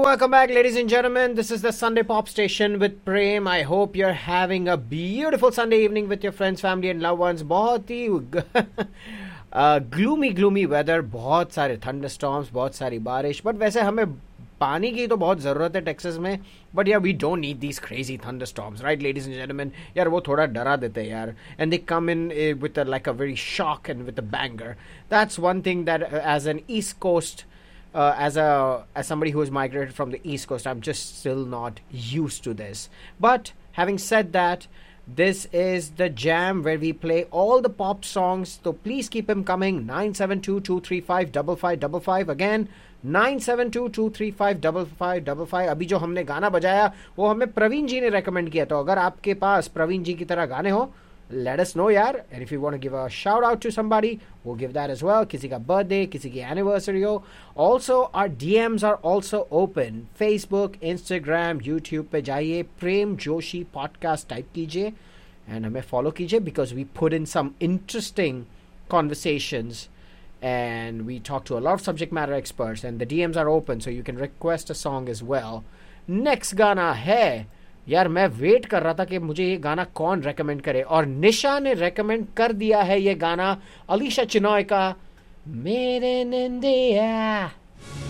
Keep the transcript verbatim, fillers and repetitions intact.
welcome back, ladies and gentlemen. This is the Sunday Pop Station with Prem. I hope you're having a beautiful Sunday evening with your friends, family and loved ones. बहुत ही gloomy gloomy weather, बहुत सारे thunderstorms, बहुत सारी बारिश. But वैसे हमें पानी की तो बहुत ज़रूरत है टेक्सास में. बट यार we don't need these crazy thunderstorms, right ladies and gentleman. यार वो थोड़ा डरा देते हैं यार. And they come in with like a very shock and with a banger. That's one thing that as an east coast Uh, as a as somebody who has migrated from the East Coast, I'm just still not used to this. But having said that, this is the jam where we play all the pop songs. So please keep them coming. nine seven two, two three five, five five five five. Again, nine seven two, two three five, five five five five. अभी जो हमने गाना बजाया वो हमें प्रवीण जी ने recommend किया. तो अगर आपके पास प्रवीण जी की तरह गाने हो, let us know yaar. And if you want to give a shout out to somebody, we'll give that as well. Kisi ka birthday, kisi ki anniversary ho. Also our D Ms are also open. Facebook, Instagram, YouTube pe jaiye, Prem Joshi podcast type kijiye and hame follow kijiye, because we put in some interesting conversations and we talk to a lot of subject matter experts, and the D Ms are open, so you can request a song as well. Next gana hai, यार मैं wait कर रहा था कि मुझे ये गाना कौन रेकमेंड करे, और निशा ने रेकमेंड कर दिया है ये गाना अलीशा चिनॉय का मेरे नंदिया.